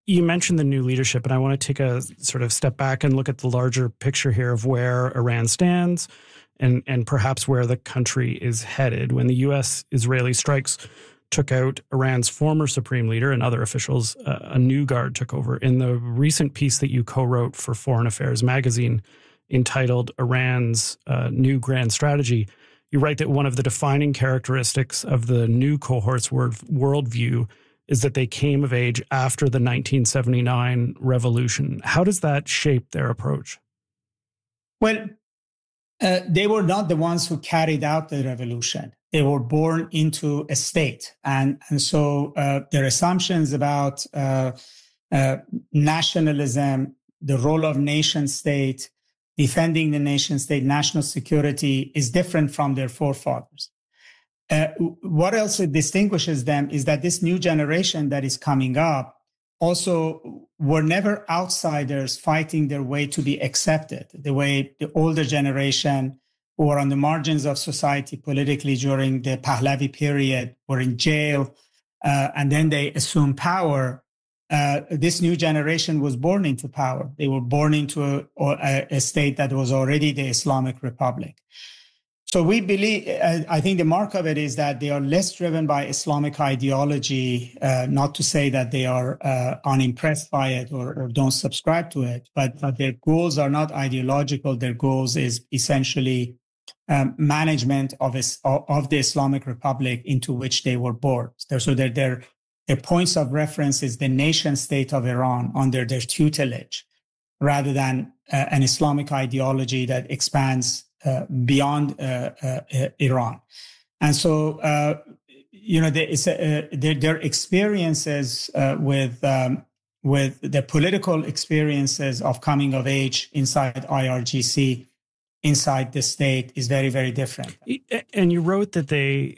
You mentioned the new leadership, and I want to take a sort of step back and look at the larger picture here of where Iran stands and perhaps where the country is headed. When the U.S.-Israeli strikes took out Iran's former supreme leader and other officials, a new guard took over. In the recent piece that you co-wrote for Foreign Affairs magazine entitled Iran's New Grand Strategy, you write that one of the defining characteristics of the new cohort's worldview is that they came of age after the 1979 revolution. How does that shape their approach? Well, they were not the ones who carried out the revolution. They were born into a state. And so their assumptions about nationalism, the role of nation state, defending the nation state, national security is different from their forefathers. What else distinguishes them is that this new generation that is coming up also were never outsiders fighting their way to be accepted, the way the older generation who were on the margins of society politically during the Pahlavi period were in jail, and then they assumed power. This new generation was born into power. They were born into a state that was already the Islamic Republic. So we believe, I think the mark of it is that they are less driven by Islamic ideology, not to say that they are unimpressed by it or don't subscribe to it, but their goals are not ideological. Their goals is essentially management of the Islamic Republic into which they were born. So their points of reference is the nation state of Iran under their tutelage, rather than an Islamic ideology that expands beyond Iran. And so, their experiences with the political experiences of coming of age inside IRGC, inside the state, is very, very different. And you wrote that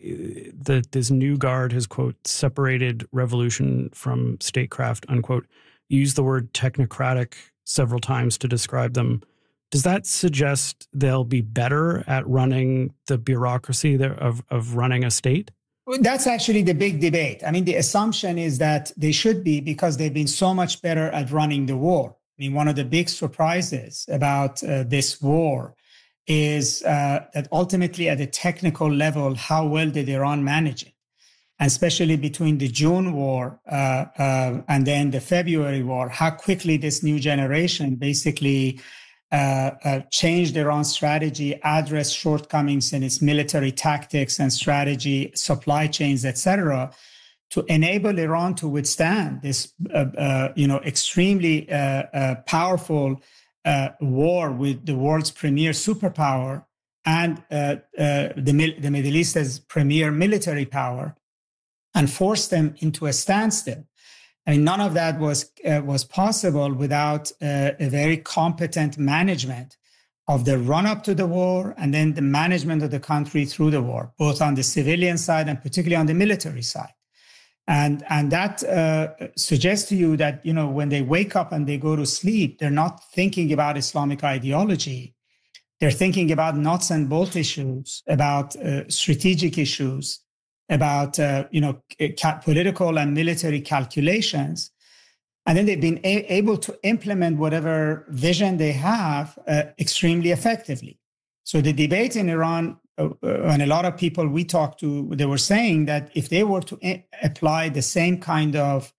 this new guard has, quote, separated revolution from statecraft, unquote. You used the word technocratic several times to describe them. Does that suggest they'll be better at running the bureaucracy of running a state? That's actually the big debate. I mean, the assumption is that they should be, because they've been so much better at running the war. I mean, one of the big surprises about this war is that ultimately at a technical level, how well did Iran manage it? And especially between the June war and then the February war, how quickly this new generation basically changed Iran's strategy, addressed shortcomings in its military tactics and strategy, supply chains, etc., to enable Iran to withstand this, extremely powerful war with the world's premier superpower and the Middle East's premier military power, and force them into a standstill. I mean, none of that was possible without a very competent management of the run-up to the war and then the management of the country through the war, both on the civilian side and particularly on the military side. And that suggests to you that, when they wake up and they go to sleep, they're not thinking about Islamic ideology. They're thinking about nuts and bolt issues, about strategic issues, about political and military calculations, and then they've been able to implement whatever vision they have extremely effectively. So the debate in Iran, and a lot of people we talked to, they were saying that if they were to apply the same kind of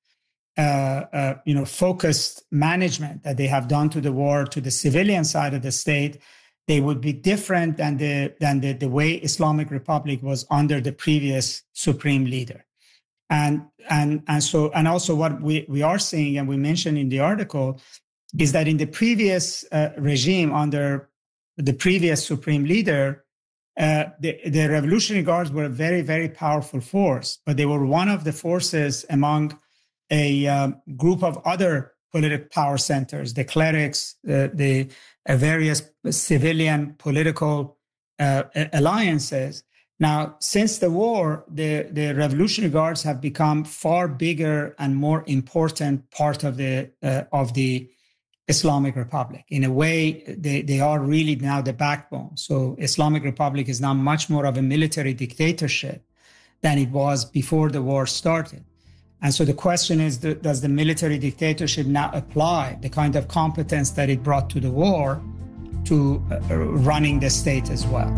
focused management that they have done to the war, to the civilian side of the state, they would be different than the way Islamic Republic was under the previous supreme leader. And also what we are seeing, and we mentioned in the article, is that in the previous regime under the previous supreme leader, the Revolutionary Guards were a very, very powerful force, but they were one of the forces among a group of other political power centers, the clerics, the various civilian political alliances. Now, since the war, the Revolutionary Guards have become far bigger and more important part of the Islamic Republic. In a way, they are really now the backbone. So Islamic Republic is now much more of a military dictatorship than it was before the war started. And so the question is, does the military dictatorship now apply the kind of competence that it brought to the war to running the state as well?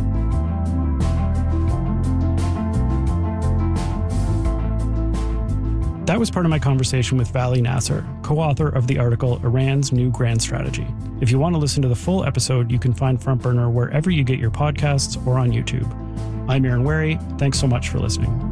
That was part of my conversation with Vali Nasser, co-author of the article Iran's New Grand Strategy. If you want to listen to the full episode, you can find Front Burner wherever you get your podcasts or on YouTube. I'm Aaron Wary. Thanks so much for listening.